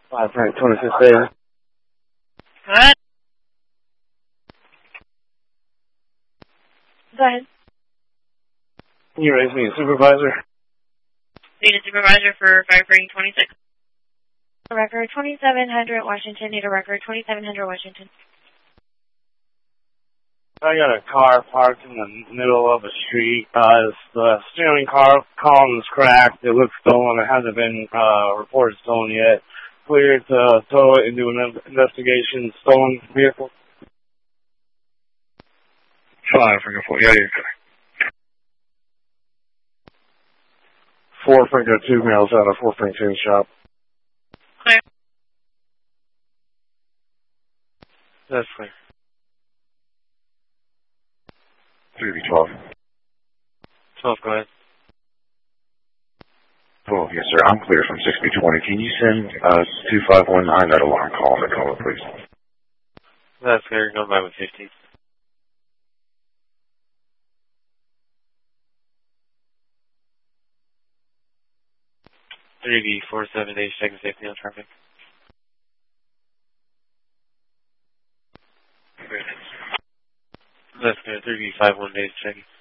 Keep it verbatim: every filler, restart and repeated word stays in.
five Frank twenty-six days. What? Go ahead. Can you raise me a supervisor? Need a supervisor for five Frank twenty-six. Record twenty-seven hundred Washington. Need a record twenty-seven hundred Washington. I got a car parked in the middle of a street. Uh, the steering car column is cracked. It looks stolen. It hasn't been uh, reported stolen yet. Cleared to tow it and do an investigation. Stolen vehicle. Five Frank four. Yeah, you're correct. Four Frank two mails out of four Frank two shop. Clear. That's clear. three B twelve. twelve, go ahead. Oh, yes, sir. I'm clear from six B twenty. Can you send uh, two five one nine that alarm call to caller, please? That's clear. Go by with fifteen. three B four seven days, checking safety on traffic. That's clear. three B five one days, checking.